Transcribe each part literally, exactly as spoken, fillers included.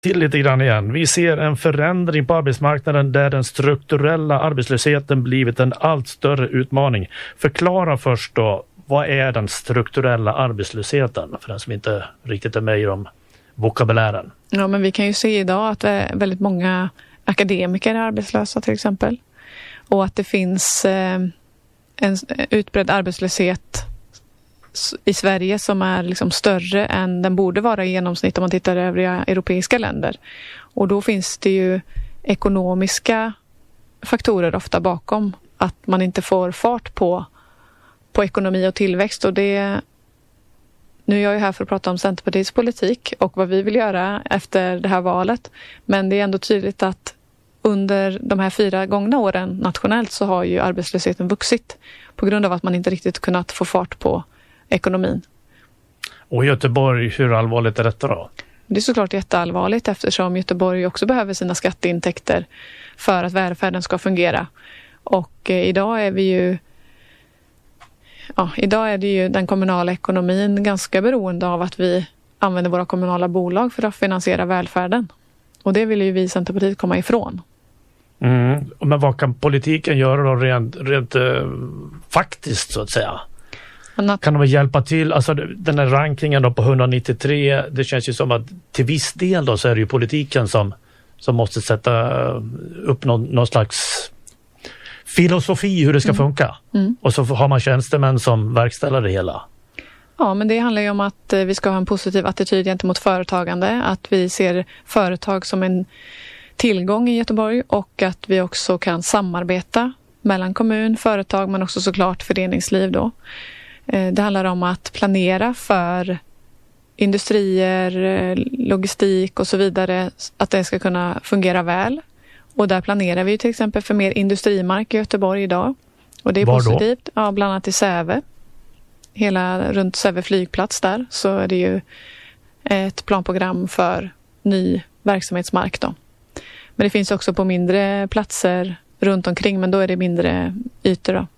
till lite grann igen. Vi ser en förändring på arbetsmarknaden där den strukturella arbetslösheten blivit en allt större utmaning. Förklara först då, vad är den strukturella arbetslösheten för den som inte riktigt är med i de vokabulären? Ja, men vi kan ju se idag att väldigt många akademiker är arbetslösa till exempel. Och att det finns eh, en utbredd arbetslöshet i Sverige som är liksom större än den borde vara i genomsnitt om man tittar i övriga europeiska länder. Och då finns det ju ekonomiska faktorer ofta bakom att man inte får fart på, på ekonomi och tillväxt. Och det, nu är jag ju här för att prata om Centerpartiets politik och vad vi vill göra efter det här valet. Men det är ändå tydligt att under de här fyra gångna åren nationellt så har ju arbetslösheten vuxit på grund av att man inte riktigt kunnat få fart på ekonomin. Och Göteborg, hur allvarligt är detta då? Det är såklart jätteallvarligt eftersom Göteborg också behöver sina skatteintäkter för att välfärden ska fungera. Och eh, idag är vi ju ja, idag är det ju den kommunala ekonomin ganska beroende av att vi använder våra kommunala bolag för att finansiera välfärden. Och det vill ju vi i Centerpartiet komma ifrån. Mm. Men vad kan politiken göra då rent, rent eh, faktiskt så att säga? Annat. Kan de hjälpa till? Alltså den här rankingen då på etthundranittiotre, det känns ju som att till viss del då så är det ju politiken som, som måste sätta upp någon, någon slags filosofi hur det ska mm. funka. Mm. Och så har man tjänstemän som verkställer det hela. Ja, men det handlar ju om att vi ska ha en positiv attityd gentemot företagande. Att vi ser företag som en tillgång i Göteborg och att vi också kan samarbeta mellan kommun, företag men också såklart föreningsliv då. Det handlar om att planera för industrier, logistik och så vidare att det ska kunna fungera väl. Och där planerar vi till exempel för mer industrimark i Göteborg idag. Och det är Var positivt. Då? Ja, bland annat i Säve. Hela runt Säve flygplats där så är det ju ett planprogram för ny verksamhetsmark då. Men det finns också på mindre platser runt omkring men då är det mindre ytor då.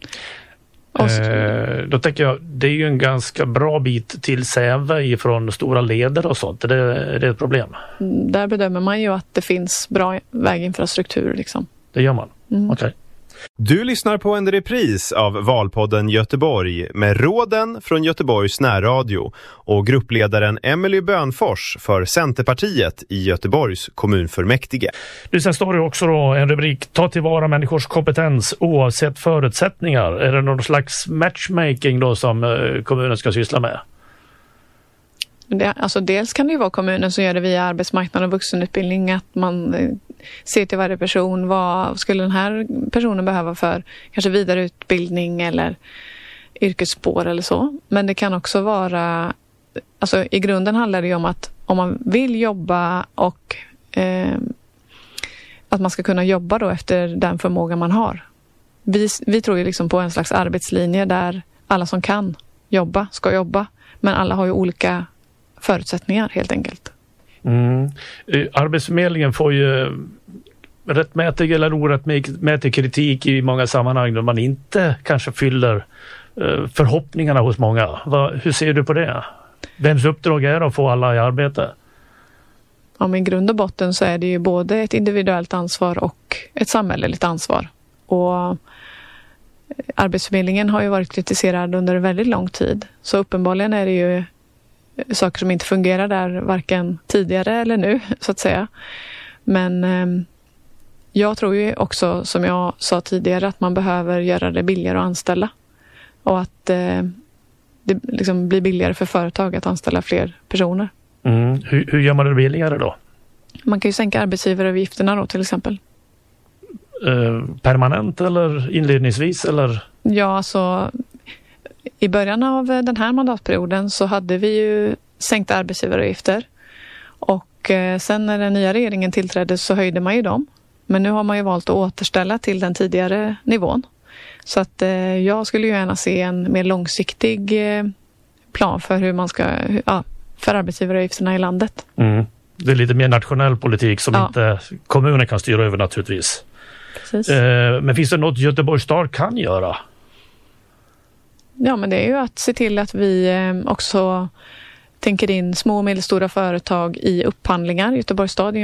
Eh, då tänker jag, det är ju en ganska bra bit till Säve ifrån stora leder och sånt. Är det, är det ett problem? Där bedömer man ju att det finns bra väginfrastruktur liksom. Det gör man? Mm. Okej. Okay. Du lyssnar på en repris av Valpodden Göteborg med råden från Göteborgs närradio och gruppledaren Emily Bönfors för Centerpartiet i Göteborgs kommunfullmäktige. Du, sen står det också då en rubrik: ta tillvara människors kompetens oavsett förutsättningar. Är det någon slags matchmaking då som kommunen ska syssla med? Det, alltså dels kan det ju vara kommunen som gör det via arbetsmarknad och vuxenutbildning, att man ser till varje person, vad skulle den här personen behöva för kanske vidareutbildning eller yrkesspår eller så. Men det kan också vara, alltså i grunden handlar det ju om att om man vill jobba och eh, att man ska kunna jobba då efter den förmåga man har. Vi, vi tror ju liksom på en slags arbetslinje där alla som kan jobba ska jobba, men alla har ju olika förutsättningar helt enkelt. Mm. Arbetsförmedlingen får ju rättmätig eller orättmätig kritik i många sammanhang då man inte kanske fyller förhoppningarna hos många. Vad, hur ser du på det? Vems uppdrag är det att få alla i arbete? Ja, men i grund och botten så är det ju både ett individuellt ansvar och ett samhälleligt ansvar. Och Arbetsförmedlingen har ju varit kritiserad under väldigt lång tid. Så uppenbarligen är det ju saker som inte fungerar där varken tidigare eller nu så att säga. Men eh, jag tror ju också, som jag sa tidigare, att man behöver göra det billigare att anställa. Och att eh, det liksom blir billigare för företag att anställa fler personer. Mm. Hur, hur gör man det billigare då? Man kan ju sänka arbetsgivaravgifterna då till exempel. Eh, permanent eller inledningsvis eller? Ja, alltså i början av den här mandatperioden så hade vi ju sänkt arbetsgivaravgifter. Och eh, sen när den nya regeringen tillträdde så höjde man ju dem. Men nu har man ju valt att återställa till den tidigare nivån. Så att eh, jag skulle ju gärna se en mer långsiktig eh, plan för hur man ska, ja, för arbetsgivaravgifterna i landet. Mm. Det är lite mer nationell politik som ja. inte kommunen kan styra över naturligtvis. Precis. Eh, men finns det något Göteborgs stad kan göra? Ja, men det är ju att se till att vi eh, också tänker in små och medelstora företag i upphandlingar. Göteborgs stad